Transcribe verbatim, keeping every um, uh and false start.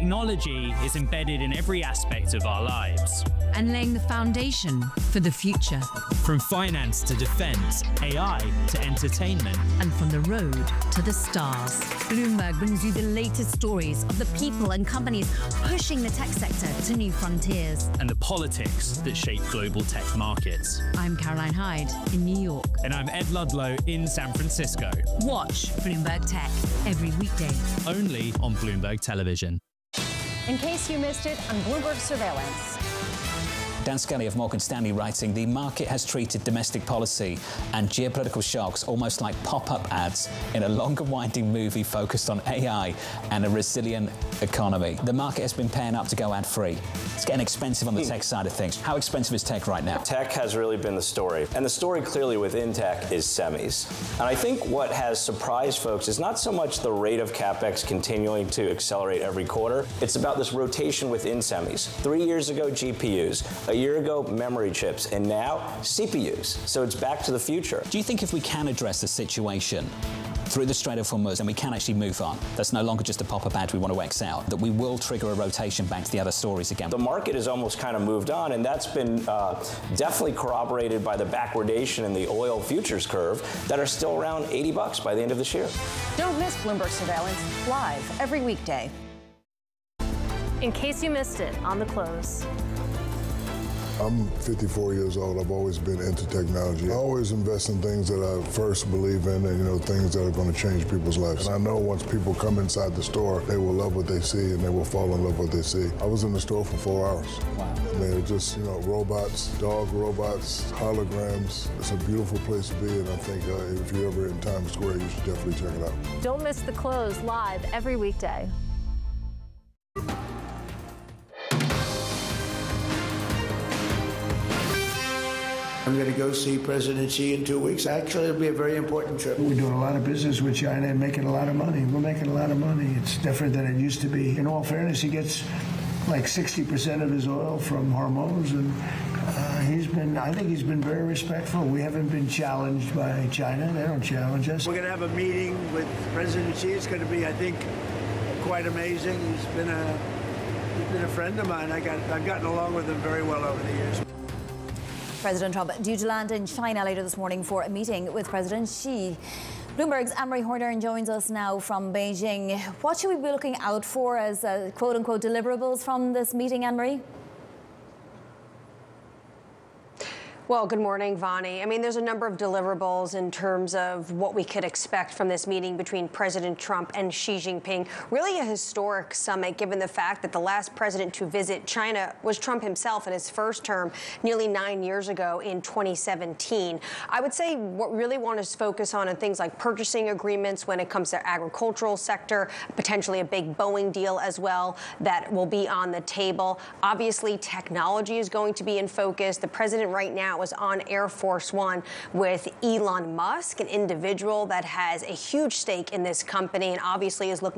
technology is embedded in every aspect of our lives. And laying the foundation for the future. From finance to defense, A I to entertainment. And from the road to the stars. Bloomberg brings you the latest stories of the people and companies pushing the tech sector to new frontiers. And the politics that shape global tech markets. I'm Caroline Hyde in New York. And I'm Ed Ludlow in San Francisco. Watch Bloomberg Tech every weekday. Only on Bloomberg Television. In case you missed it on Bloomberg Surveillance. Dan Skelly of Morgan Stanley writing, the market has treated domestic policy and geopolitical shocks almost like pop-up ads in a longer winding movie focused on A I and a resilient economy. The market has been paying up to go ad-free. It's getting expensive on the tech side of things. How expensive is tech right now? Tech has really been the story. And the story clearly within tech is semis. And I think what has surprised folks is not so much the rate of CapEx continuing to accelerate every quarter. It's about this rotation within semis. Three years ago, G P Us. A year ago, memory chips, and now C P Us. So it's back to the future. Do you think if we can address the situation through the Strait of Hormuz and we can actually move on, that's no longer just a pop-up ad we want to X out, that we will trigger a rotation back to the other stories again? The market has almost kind of moved on, and that's been uh, definitely corroborated by the backwardation in the oil futures curve that are still around eighty bucks by the end of this year. Don't miss Bloomberg Surveillance live every weekday. In case you missed it on the close. I'm fifty-four years old. I've always been into technology. I always invest in things that I first believe in and, you know, things that are going to change people's lives. And I know once people come inside the store, they will love what they see and they will fall in love with what they see. I was in the store for four hours. Wow. I mean, it's just, you know, robots, dog robots, holograms. It's a beautiful place to be, and I think uh, if you're ever in Times Square, you should definitely check it out. Don't miss the close live every weekday. I'm going to go see President Xi in two weeks. Actually, it'll be a very important trip. We're doing a lot of business with China and making a lot of money. We're making a lot of money. It's different than it used to be. In all fairness, he gets like sixty percent of his oil from Hormuz, and uh, he's been, I think he's been very respectful. We haven't been challenged by China. They don't challenge us. We're going to have a meeting with President Xi. It's going to be, I think, quite amazing. He's been a, he's been a friend of mine. I got, I've gotten along with him very well over the years. President Trump due to land in China later this morning for a meeting with President Xi. Bloomberg's Anne-Marie Horner joins us now from Beijing. What should we be looking out for as uh, quote-unquote deliverables from this meeting, Anne-Marie? Well, good morning, Vani. I mean, there's a number of deliverables in terms of what we could expect from this meeting between President Trump and Xi Jinping. Really a historic summit, given the fact that the last president to visit China was Trump himself in his first term nearly nine years ago in twenty seventeen. I would say what we really want to focus on are things like purchasing agreements when it comes to agricultural sector, potentially a big Boeing deal as well that will be on the table. Obviously, technology is going to be in focus. The president right now was on Air Force One with Elon Musk, an individual that has a huge stake in this company and obviously is looking